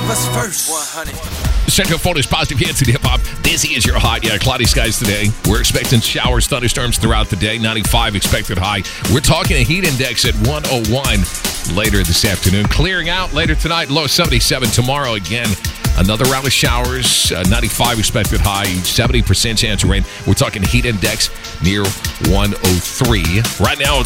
us first. 100. Central Florida's positive hits in hip-hop. This is your hot. Yeah, cloudy skies today. We're expecting showers, thunderstorms throughout the day. 95 expected high. We're talking a heat index at 101 later this afternoon. Clearing out later tonight, low 77. Tomorrow again, another round of showers. 95 expected high, 70% chance of rain. We're talking heat index near 103. Right now, it's